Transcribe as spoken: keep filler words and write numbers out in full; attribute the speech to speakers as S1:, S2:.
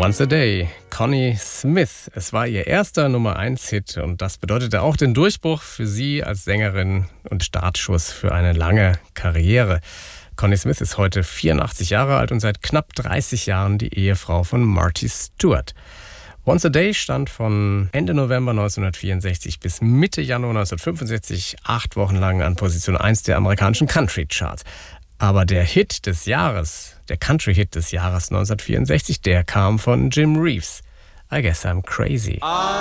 S1: Once a Day, Connie Smith. Es war ihr erster Nummer eins Hit und das bedeutete auch den Durchbruch für sie als Sängerin und Startschuss für eine lange Karriere. Connie Smith ist heute vierundachtzig Jahre alt und seit knapp dreißig Jahren die Ehefrau von Marty Stuart. Once a Day stand von Ende November neunzehnhundertvierundsechzig bis Mitte Januar neunzehnhundertfünfundsechzig acht Wochen lang an Position eins der amerikanischen Country-Charts. Aber der Hit des Jahres, der Country-Hit des Jahres neunzehnhundertvierundsechzig, der kam von Jim Reeves. I Guess I'm Crazy.